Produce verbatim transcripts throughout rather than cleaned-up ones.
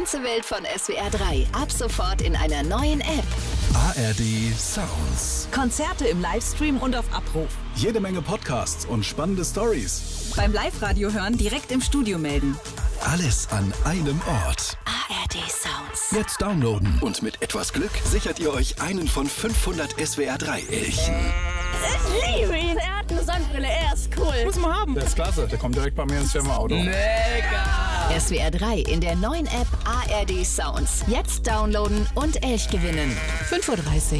ganze Welt von S W R drei. Ab sofort in einer neuen App. A R D Sounds. Konzerte im Livestream und auf Abruf. Jede Menge Podcasts und spannende Stories. Beim Live-Radio hören direkt im Studio melden. Alles an einem Ort. A R D Sounds. Jetzt downloaden. Und mit etwas Glück sichert ihr euch einen von fünfhundert S W R drei Elchen. Ich liebe ihn. Er hat eine Sonnenbrille. Er ist cool. Muss man haben. Der ist klasse. Der kommt direkt bei mir ins Firmenauto. Mega. S W R drei in der neuen App A R D Sounds. Jetzt downloaden und Elch gewinnen. fünf Uhr dreißig.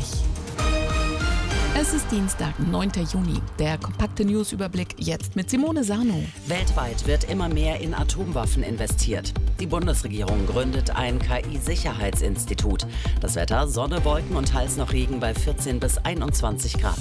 Es ist Dienstag, neunter Juni. Der kompakte Newsüberblick jetzt mit Simone Sarno. Weltweit wird immer mehr in Atomwaffen investiert. Die Bundesregierung gründet ein K I-Sicherheitsinstitut. Das Wetter: Sonne, Wolken und teils noch Regen bei vierzehn bis einundzwanzig Grad.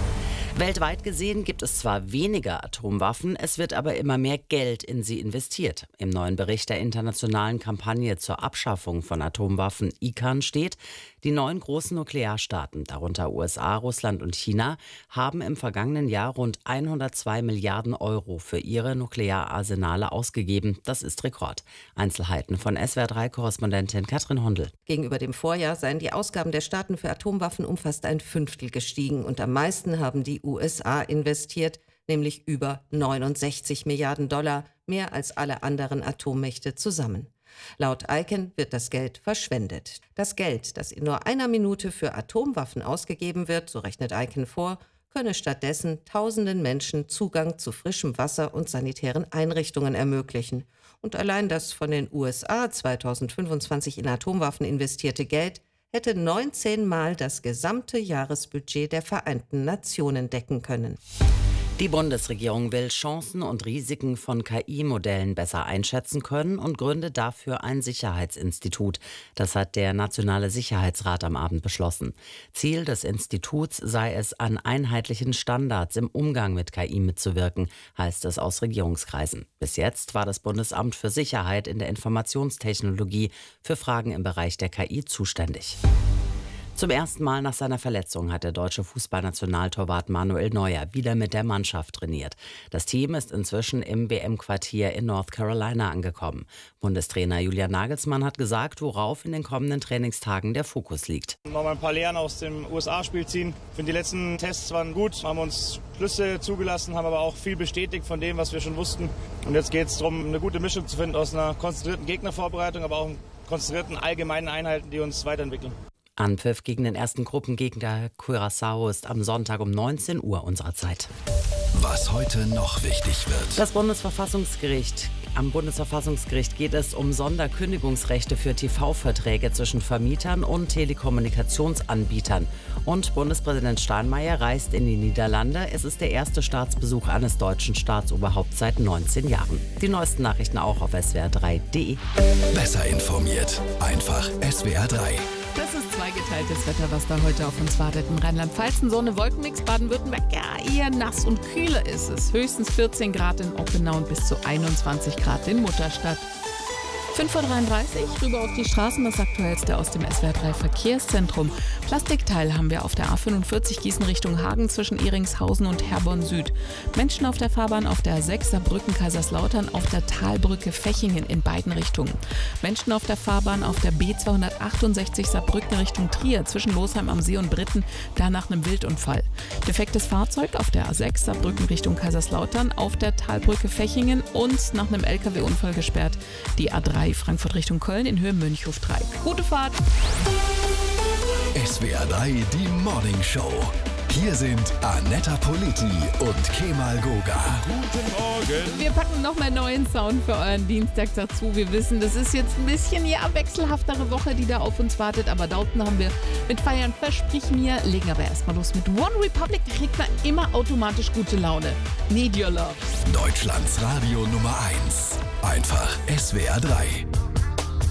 Weltweit gesehen gibt es zwar weniger Atomwaffen, es wird aber immer mehr Geld in sie investiert. Im neuen Bericht der internationalen Kampagne zur Abschaffung von Atomwaffen I C A N steht, die neun großen Nuklearstaaten, darunter U S A, Russland und China, haben im vergangenen Jahr rund hundertzwei Milliarden Euro für ihre Nukleararsenale ausgegeben. Das ist Rekord. Einzelheiten von S W R drei Korrespondentin Katrin Hondel. Gegenüber dem Vorjahr seien die Ausgaben der Staaten für Atomwaffen um fast ein Fünftel gestiegen und am meisten haben die U S A investiert, nämlich über neunundsechzig Milliarden Dollar, mehr als alle anderen Atommächte zusammen. Laut I C A N wird das Geld verschwendet. Das Geld, das in nur einer Minute für Atomwaffen ausgegeben wird, so rechnet I C A N vor, könne stattdessen tausenden Menschen Zugang zu frischem Wasser und sanitären Einrichtungen ermöglichen. Und allein das von den U S A zweitausendfünfundzwanzig in Atomwaffen investierte Geld hätte neunzehn Mal das gesamte Jahresbudget der Vereinten Nationen decken können. Die Bundesregierung will Chancen und Risiken von K I-Modellen besser einschätzen können und gründet dafür ein Sicherheitsinstitut. Das hat der Nationale Sicherheitsrat am Abend beschlossen. Ziel des Instituts sei es, an einheitlichen Standards im Umgang mit K I mitzuwirken, heißt es aus Regierungskreisen. Bis jetzt war das Bundesamt für Sicherheit in der Informationstechnologie für Fragen im Bereich der K I zuständig. Zum ersten Mal nach seiner Verletzung hat der deutsche Fußballnationaltorwart Manuel Neuer wieder mit der Mannschaft trainiert. Das Team ist inzwischen im W M-Quartier in North Carolina angekommen. Bundestrainer Julian Nagelsmann hat gesagt, worauf in den kommenden Trainingstagen der Fokus liegt. Nochmal ein paar Lehren aus dem U S A-Spiel ziehen. Ich finde, die letzten Tests waren gut, haben uns Schlüsse zugelassen, haben aber auch viel bestätigt von dem, was wir schon wussten. Und jetzt geht es darum, eine gute Mischung zu finden aus einer konzentrierten Gegnervorbereitung, aber auch konzentrierten allgemeinen Einheiten, die uns weiterentwickeln. Anpfiff gegen den ersten Gruppengegner Curaçao ist am Sonntag um neunzehn Uhr unserer Zeit. Was heute noch wichtig wird. Das Bundesverfassungsgericht. Am Bundesverfassungsgericht geht es um Sonderkündigungsrechte für T V-Verträge zwischen Vermietern und Telekommunikationsanbietern. Und Bundespräsident Steinmeier reist in die Niederlande. Es ist der erste Staatsbesuch eines deutschen Staatsoberhaupts seit neunzehn Jahren. Die neuesten Nachrichten auch auf S W R drei punkt de. Besser informiert. Einfach S W R drei. Das ist zweigeteiltes Wetter, was da heute auf uns wartet. In Rheinland-Pfalz Sonne, Wolkenmix, Baden-Württemberg, ja, eher nass und kühler ist es. Höchstens vierzehn Grad in Oppenau und bis zu einundzwanzig Grad in Mutterstadt. fünf Uhr dreiunddreißig, rüber auf die Straßen, das Aktuellste aus dem S W R drei Verkehrszentrum. Plastikteil haben wir auf der A fünfundvierzig Gießen Richtung Hagen zwischen Ehringshausen und Herborn Süd. Menschen auf der Fahrbahn auf der A sechs Saarbrücken Kaiserslautern, auf der Talbrücke Fechingen in beiden Richtungen. Menschen auf der Fahrbahn auf der B zweihundertachtundsechzig Saarbrücken Richtung Trier zwischen Losheim am See und Britten, da nach einem Wildunfall. Defektes Fahrzeug auf der A sechs Saarbrücken Richtung Kaiserslautern, auf der Talbrücke Fechingen und nach einem L K W-Unfall gesperrt. Die A drei Frankfurt Richtung Köln in Höhe Mönchhof drei. Gute Fahrt! S W R drei, die Morning Show. Hier sind Anetta Politi und Kemal Goga. Guten Morgen! Wir packen nochmal neuen Sound für euren Dienstag dazu. Wir wissen, das ist jetzt ein bisschen ja wechselhaftere Woche, die da auf uns wartet. Aber da unten haben wir mit Feiern versprich mir. Legen aber erstmal los mit One Republic. Da kriegt man immer automatisch gute Laune. Need your love. Deutschlands Radio Nummer eins. Einfach S W R drei.